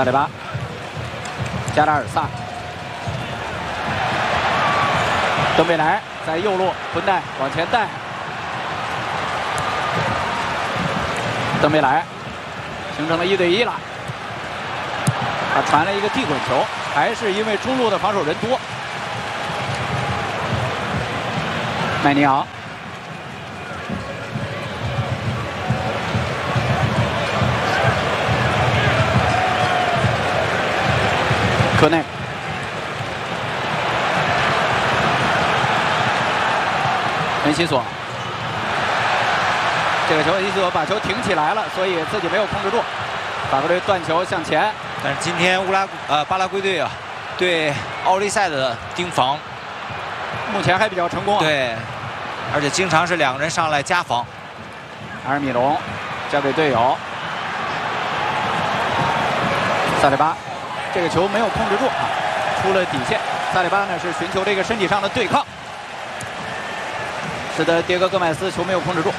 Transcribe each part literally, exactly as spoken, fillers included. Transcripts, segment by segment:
萨里巴，加拉尔萨，登贝莱在右路蹲带往前带，登贝莱形成了一对一了。他传了一个地滚球，还是因为中路的防守人多。麦尼昂。 科内，恩西索，这个球恩西索把球挺起来了，所以自己没有控制住。法国队断球向前， 但是今天乌拉呃巴拉圭队啊，对奥利赛的盯防， 目前还比较成功啊。 对，而且经常是两个人上来夹防。 阿尔米隆交给队友，萨里巴，这个球没有控制住啊。 出了底线，萨里巴呢是寻求这个身体上的对抗，使得迭戈·戈麦斯球没有控制住。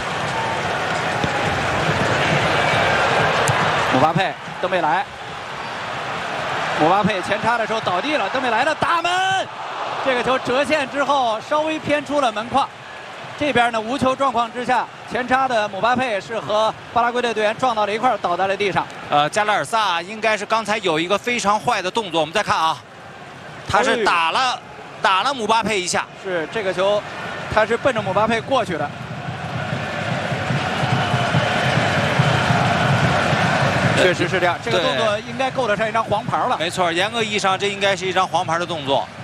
姆巴佩、登贝莱，姆巴佩前插的时候倒地了，登贝莱的打门，这个球折线之后稍微偏出了门框。这边呢无球状况之下，前插的姆巴佩是和巴拉圭的队员撞到了一块，倒在了地上。 呃，加拉尔萨应该是刚才有一个非常坏的动作，我们再看啊。 他是打了打了姆巴佩一下， 是这个球，他是奔着姆巴佩过去的。确实是这样，这个动作应该够得上一张黄牌了。 没错，严格意义上这应该是一张黄牌的动作。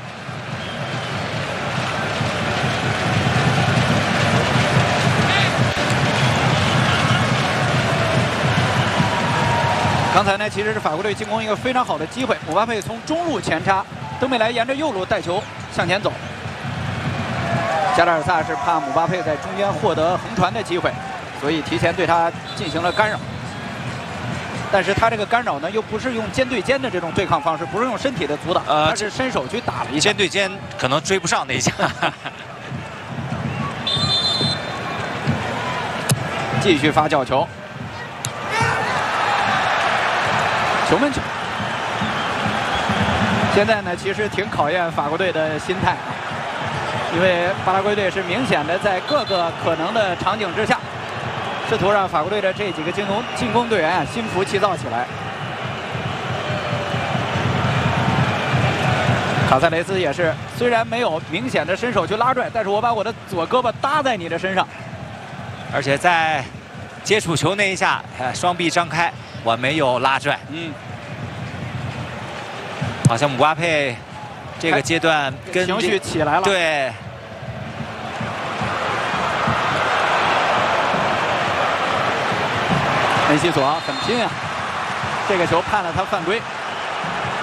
刚才呢，其实是法国队进攻一个非常好的机会，姆巴佩从中路前插。 登贝莱沿着右路带球向前走，加拉尔萨是怕姆巴佩在中间获得横传的机会，所以提前对他进行了干扰。但是他这个干扰呢，又不是用肩对肩的这种对抗方式，不是用身体的阻挡，呃，他是伸手去打了一下。 肩对肩可能追不上那一下。 继续发角球，球门球。 现在呢，其实挺考验法国队的心态啊，因为巴拉圭队是明显的在各个可能的场景之下，试图让法国队的这几个进攻进攻队员啊心浮气躁起来。卡塞雷斯也是，虽然没有明显的伸手去拉拽，但是我把我的左胳膊搭在你的身上， 而且在接触球那一下，呃，双臂张开，我没有拉拽， 嗯。 好像姆巴佩这个阶段跟情绪起来了， 对， 恩西索很拼啊，这个球判了他犯规。